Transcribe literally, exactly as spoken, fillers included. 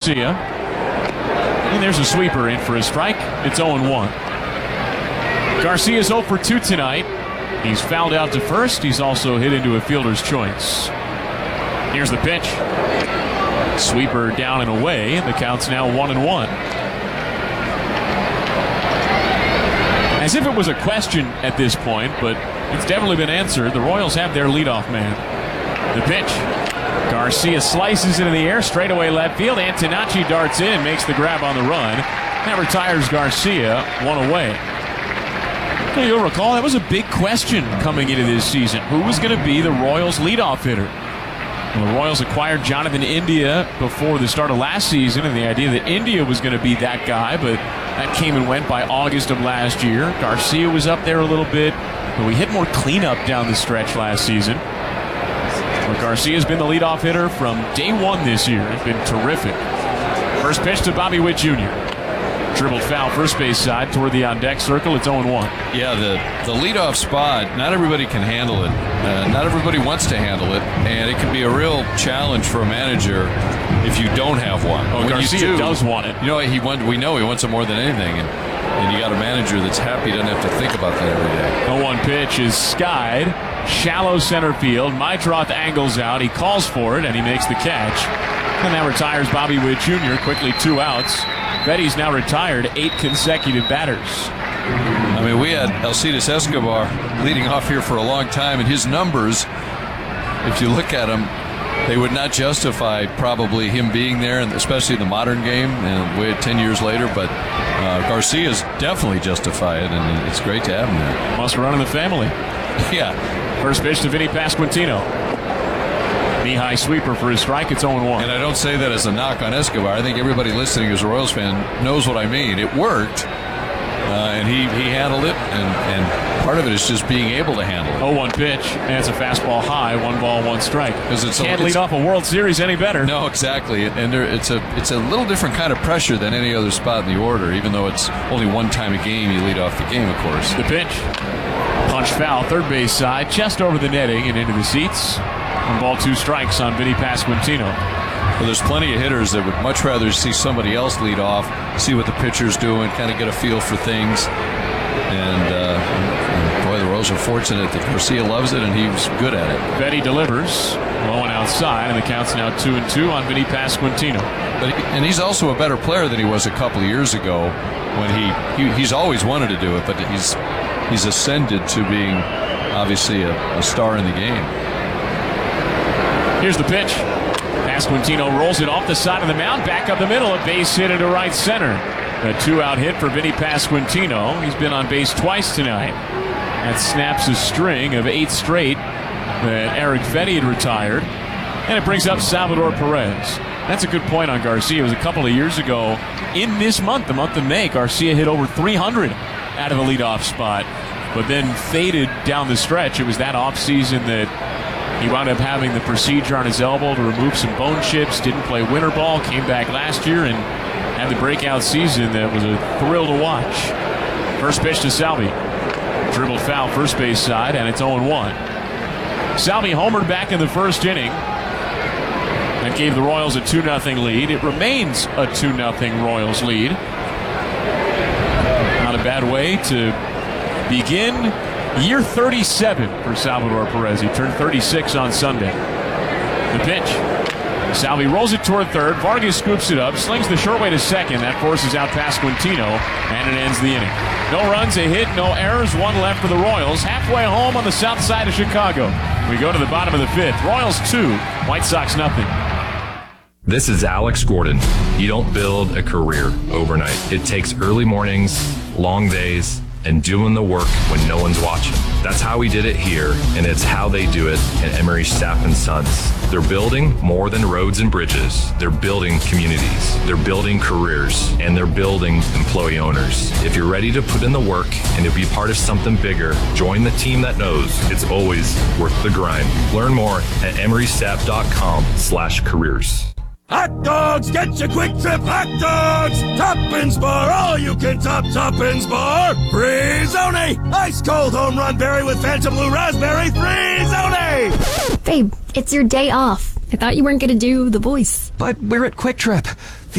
Garcia. And there's a sweeper in for a strike. It's oh and one. Garcia's oh for two tonight. He's fouled out to first. He's also hit into a fielder's choice. Here's the pitch. Sweeper down and away, and the count's now one and one. As if it was a question at this point, but it's definitely been answered. The Royals have their leadoff man. The pitch. Garcia slices into the air, straightaway left field. Antonacci darts in, makes the grab on the run. That retires Garcia, one away. Now, you'll recall that was a big question coming into this season. Who was going to be the Royals' leadoff hitter? Well, the Royals acquired Jonathan India before the start of last season, and the idea that India was going to be that guy, but that came and went by August of last year. Garcia was up there a little bit, but we hit more cleanup down the stretch last season. But Garcia's been the leadoff hitter from day one this year. It's been terrific. First pitch to Bobby Witt Junior Dribbled foul first base side toward the on-deck circle. It's oh and one. Yeah, the, the leadoff spot, not everybody can handle it. Uh, not everybody wants to handle it, and it can be a real challenge for a manager if you don't have one. Oh, when Garcia you do, does want it. You know, he want, we know he wants it more than anything, and, and you got a manager that's happy, doesn't have to think about that every day. The one pitch is skied. Shallow center field. Maitroth angles out. He calls for it, and he makes the catch. And that retires Bobby Witt Junior Quickly two outs. Betty's now retired eight consecutive batters. I mean, we had Alcides Escobar leading off here for a long time, and his numbers, if you look at them, they would not justify probably him being there, and especially in the modern game, and we had ten years later, but uh, Garcia's definitely justify it, and it's great to have him there. Must run in the family. Yeah. First pitch to Vinny Pasquantino. Knee-high sweeper for his strike. It's oh and one. And I don't say that as a knock on Escobar. I think everybody listening who's a Royals fan knows what I mean. It worked, uh, and he, he handled it, and, and part of it is just being able to handle it. oh one pitch, and it's a fastball high, one ball, one strike. It's Can't a, lead off a World Series any better. No, exactly. And there, it's a it's a little different kind of pressure than any other spot in the order, even though it's only one time a game you lead off the game, of course. The pitch. Punch foul, third base side, chest over the netting and into the seats. One ball, two strikes on Vinny Pasquantino. Well, there's plenty of hitters that would much rather see somebody else lead off, see what the pitcher's doing, kind of get a feel for things. And, uh, and boy, the Royals are fortunate that Garcia loves it, and he's good at it. Betty delivers, low and outside, and the count's now two and two on Vinny Pasquantino. But he, and he's also a better player than he was a couple of years ago when he, he he's always wanted to do it, but he's he's ascended to being obviously a, a star in the game. Here's the pitch. Pasquantino rolls it off the side of the mound, back up the middle, a base hit into right center. A two-out hit for Vinny Pasquantino. He's been on base twice tonight. That snaps a string of eight straight that Erick Fedde had retired. And it brings up Salvador Perez. That's a good point on Garcia. It was a couple of years ago in this month, the month of May, Garcia hit over three hundred out of a leadoff spot, but then faded down the stretch. It was that offseason that he wound up having the procedure on his elbow to remove some bone chips, didn't play winter ball, came back last year and had the breakout season that was a thrill to watch. First pitch to Salvi. Dribbled foul first base side, and it's oh and one. Salvi homered back in the first inning. That gave the Royals a two nothing lead. It remains a two nothing Royals lead. Not a bad way to begin year thirty-seven for Salvador Perez. He turned thirty-six on Sunday. The pitch. Salvi rolls it toward third. Vargas scoops it up, slings the short way to second. That forces out Pasquantino, and it ends the inning. No runs, a hit, no errors, one left for the Royals. Halfway home on the south side of Chicago. We go to the bottom of the fifth. Royals two, White Sox nothing. This is Alex Gordon. You don't build a career overnight. It takes early mornings, long days, and doing the work when no one's watching. That's how we did it here, and it's how they do it at Emery Staff and Sons. They're building more than roads and bridges. They're building communities. They're building careers, and they're building employee owners. If you're ready to put in the work and to be part of something bigger, join the team that knows it's always worth the grind. Learn more at emerystaff.com slash careers. Hot dogs, get your Quick Trip hot dogs! Toppins Bar, all you can top Toppins Bar! Free-zone! Ice cold home run berry with Phantom Blue Raspberry, free-zone! Babe, it's your day off. I thought you weren't going to do The Voice. But we're at Quick Trip.